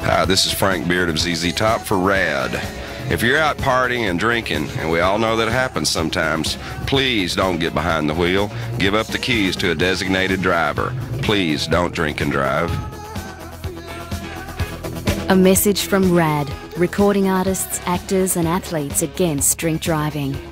Hi, this is Frank Beard of ZZ Top for RAD. If you're out partying and drinking, and we all know that happens sometimes, please don't get behind the wheel. Give up the keys to a designated driver. Please don't drink and drive. A message from RAD, recording artists, actors and athletes against drink driving.